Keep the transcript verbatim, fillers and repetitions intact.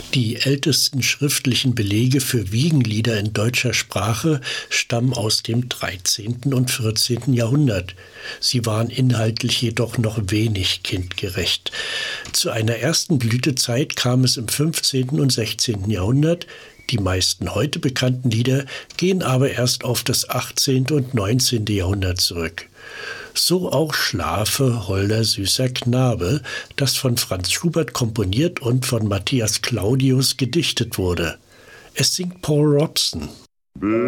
Die ältesten schriftlichen Belege für Wiegenlieder in deutscher Sprache stammen aus dem dreizehnten und vierzehnten Jahrhundert. Sie waren inhaltlich jedoch noch wenig kindgerecht. Zu einer ersten Blütezeit kam es im fünfzehnten und sechzehnten Jahrhundert. Die meisten heute bekannten Lieder gehen aber erst auf das achtzehnte und neunzehnte Jahrhundert zurück. So auch Schlafe, holder süßer Knabe, das von Franz Schubert komponiert und von Matthias Claudius gedichtet wurde. Es singt Paul Robson.